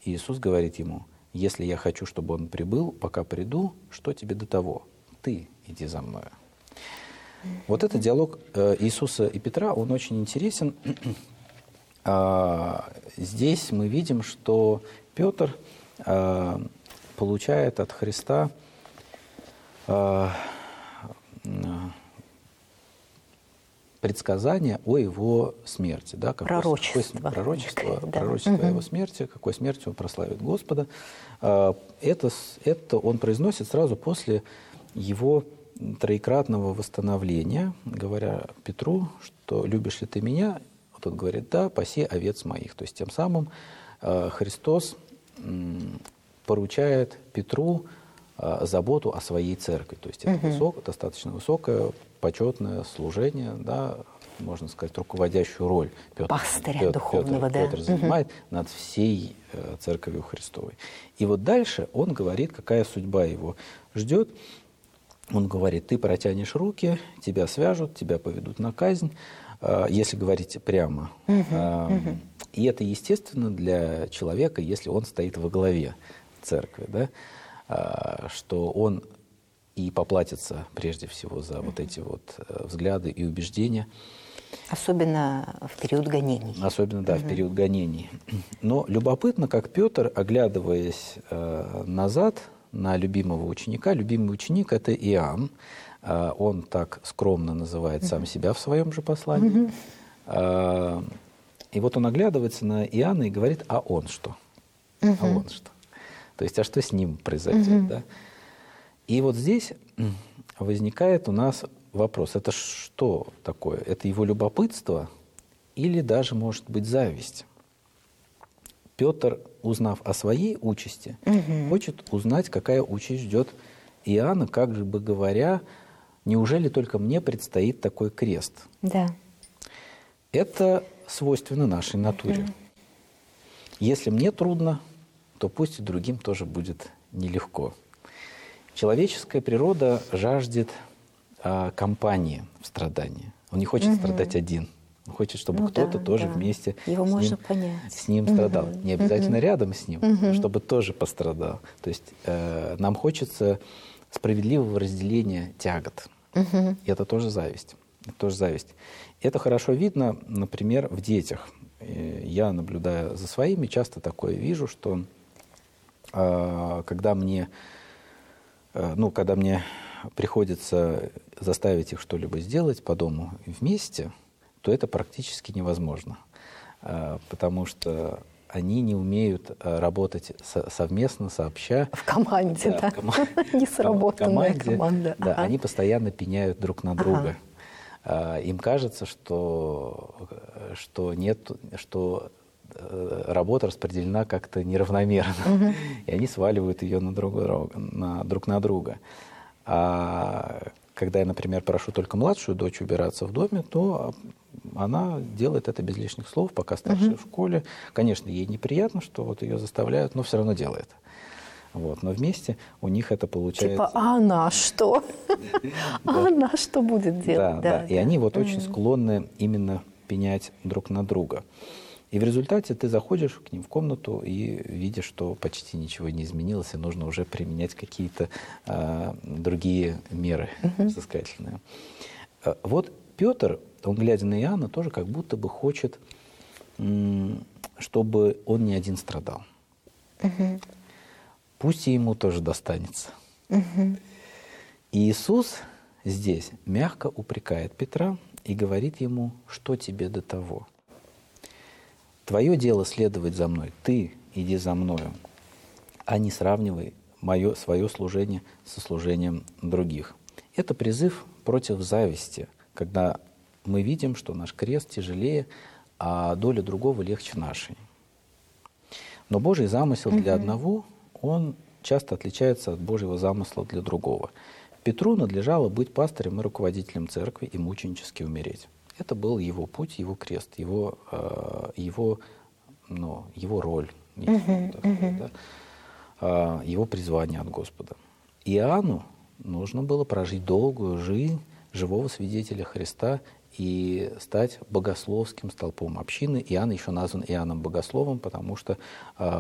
И Иисус говорит ему: если я хочу, чтобы он прибыл, пока приду, что тебе до того? Ты иди за мною. Вот этот диалог Иисуса и Петра, он очень интересен. Здесь мы видим, что Петр получает от Христа предсказание о его смерти. Да, пророчество о его смерти, какой смертью он прославит Господа. Это он произносит сразу после его троекратного восстановления, говоря Петру, что «любишь ли ты меня?» Тот говорит: «Да, паси овец моих». То есть тем самым Христос поручает Петру заботу о своей церкви. То есть это достаточно высокое, почетное служение, да, можно сказать, руководящую роль пастыря духовного, Петр занимает над всей церковью Христовой. И вот дальше он говорит, какая судьба его ждет. Он говорит: ты протянешь руки, тебя свяжут, тебя поведут на казнь, если говорить прямо. И это естественно для человека, если он стоит во главе церкви, да, что он и поплатится прежде всего за вот эти вот взгляды и убеждения. Особенно в период гонений. Особенно, да, в период гонений. Но любопытно, как Петр, оглядываясь назад на любимого ученика, любимый ученик – это Иоанн. Он так скромно называет сам себя в своем же послании. И вот он оглядывается на Иоанна и говорит: а он что? А он что? То есть, а что с ним произойдет? Да? И вот здесь возникает у нас вопрос: это что такое? Это его любопытство или даже, может быть, зависть? Петр, узнав о своей участи, хочет узнать, какая участь ждет Иоанна, как же бы говоря, неужели только мне предстоит такой крест? Да. Это свойственно нашей натуре. Если мне трудно, то пусть и другим тоже будет нелегко. Человеческая природа жаждет компании в страдании. Он не хочет страдать один. Он хочет, чтобы кто-то тоже вместе с ним страдал. Не обязательно рядом с ним, чтобы тоже пострадал. То есть нам хочется справедливого разделения тягот. И это тоже зависть. Это тоже зависть. Это хорошо видно, например, в детях. Я, наблюдая за своими, часто такое вижу, что когда мне приходится заставить их что-либо сделать по дому вместе, то это практически невозможно, потому что они не умеют работать совместно, сообща. В команде, да? Несработанная команда. Да, они постоянно пеняют друг на друга. Им кажется, что работа распределена как-то неравномерно, и они сваливают ее друг на друга. А когда я, например, прошу только младшую дочь убираться в доме, то она делает это без лишних слов, пока старшая в школе. Конечно, ей неприятно, что вот ее заставляют, но все равно делает. Вот. Но вместе у них это получается... Типа, а она что? А она что будет делать? Да. И они вот очень склонны именно пенять друг на друга. И в результате ты заходишь к ним в комнату и видишь, что почти ничего не изменилось, и нужно уже применять какие-то другие меры взыскательные. Вот Петр, он, глядя на Иоанна, тоже как будто бы хочет, чтобы он не один страдал. Пусть и ему тоже достанется. И Иисус здесь мягко упрекает Петра и говорит ему: что тебе до того? Твое дело следовать за мной, ты иди за мною, а не сравнивай свое служение со служением других. Это призыв против зависти, когда мы видим, что наш крест тяжелее, а доля другого легче нашей. Но Божий замысел для одного, он часто отличается от Божьего замысла для другого. Петру надлежало быть пастырем и руководителем церкви и мученически умереть. Это был его путь, его крест, его роль, его призвание от Господа. Иоанну нужно было прожить долгую жизнь живого свидетеля Христа и стать богословским столпом общины. Иоанн еще назван Иоанном Богословом, потому что